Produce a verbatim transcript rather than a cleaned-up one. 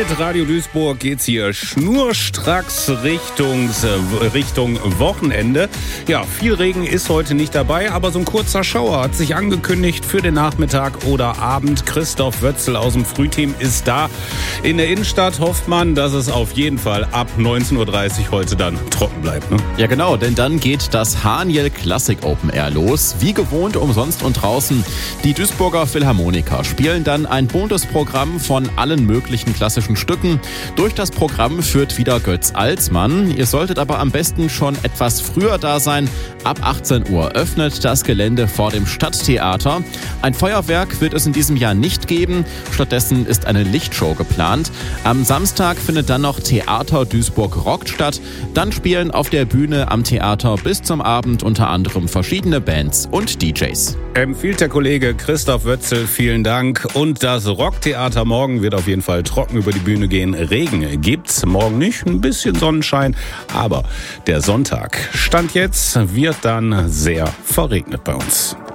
Mit Radio Duisburg geht's hier schnurstracks Richtung, äh, Richtung Wochenende. Ja, viel Regen ist heute nicht dabei, aber so ein kurzer Schauer hat sich angekündigt für den Nachmittag oder Abend. Christoph Wötzel aus dem Frühteam ist da. In der Innenstadt hofft man, dass es auf jeden Fall ab neunzehn Uhr dreißig heute dann trocken bleibt. Ne? Ja genau, denn dann geht das Haniel Classic Open Air los. Wie gewohnt umsonst und draußen. Die Duisburger Philharmoniker spielen dann ein buntes Programm von allen möglichen klassischen Stücken. Durch das Programm führt wieder Götz Alsmann. Ihr solltet aber am besten schon etwas früher da sein. Ab achtzehn Uhr öffnet das Gelände vor dem Stadttheater. Ein Feuerwerk wird es in diesem Jahr nicht geben. Stattdessen ist eine Lichtshow geplant. Am Samstag findet dann noch Theater Duisburg rockt statt. Dann spielen auf der Bühne am Theater bis zum Abend unter anderem verschiedene Bands und D Js. Empfiehlt der Kollege Christoph Wötzel, vielen Dank. Und das Rocktheater morgen wird auf jeden Fall trocken über die Bühne gehen. Regen gibt's morgen nicht, ein bisschen Sonnenschein, aber der Sonntag, Stand jetzt, wird dann sehr verregnet bei uns.